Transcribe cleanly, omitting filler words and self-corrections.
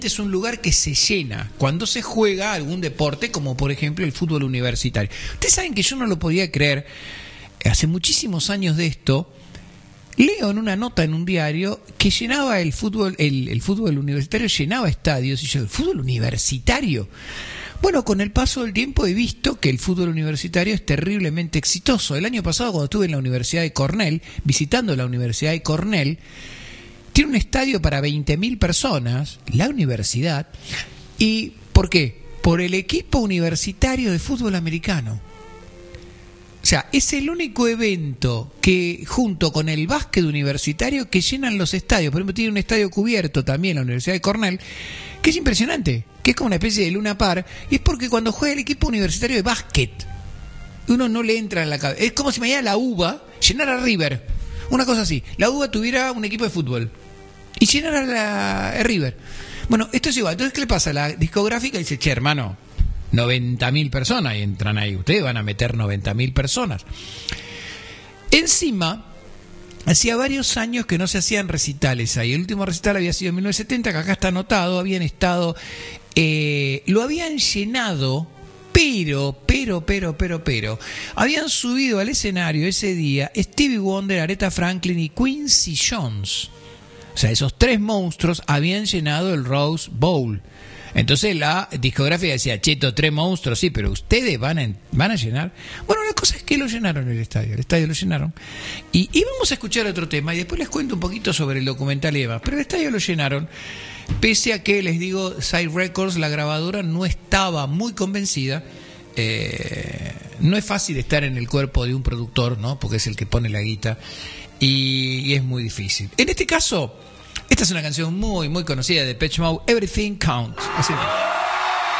es un lugar que se llena cuando se juega algún deporte, como por ejemplo el fútbol universitario. Ustedes saben que yo no lo podía creer. Hace muchísimos años de esto, leo en una nota en un diario que llenaba el fútbol universitario, llenaba estadios, y yo, ¿el fútbol universitario? Bueno, con el paso del tiempo he visto que el fútbol universitario es terriblemente exitoso. El año pasado, cuando estuve en la Universidad de Cornell, visitando la Universidad de Cornell, tiene un estadio para 20.000 personas, la universidad. ¿Y por qué? Por el equipo universitario de fútbol americano. O sea, es el único evento que, junto con el básquet universitario, que llenan los estadios. Por ejemplo, tiene un estadio cubierto también la Universidad de Cornell, que es impresionante, que es como una especie de Luna Park, y es porque cuando juega el equipo universitario de básquet, uno no le entra en la cabeza. Es como si mañana la UBA llenara River, una cosa así. La UBA tuviera un equipo de fútbol y llenara la River. Bueno, esto es igual. Entonces, ¿qué le pasa? La discográfica dice, che, hermano, 90.000 personas y entran ahí. Ustedes van a meter 90.000 personas. Encima, hacía varios años que no se hacían recitales ahí. El último recital había sido en 1970, que acá está anotado. Habían estado... lo habían llenado, pero habían subido al escenario ese día Stevie Wonder, Aretha Franklin y Quincy Jones. O sea, esos tres monstruos habían llenado el Rose Bowl. Entonces la discográfica decía, cheto, 3 monstruos, sí, pero ustedes van a llenar. Bueno, la cosa es que lo llenaron el estadio lo llenaron. Y vamos a escuchar otro tema y después les cuento un poquito sobre el documental y demás. Pero el estadio lo llenaron, pese a que, les digo, Side Records, la grabadora, no estaba muy convencida. No es fácil estar en el cuerpo de un productor, ¿no? Porque es el que pone la guita y es muy difícil. En este caso, esta es una canción muy, muy conocida de Depeche Mode, Everything Counts. Así.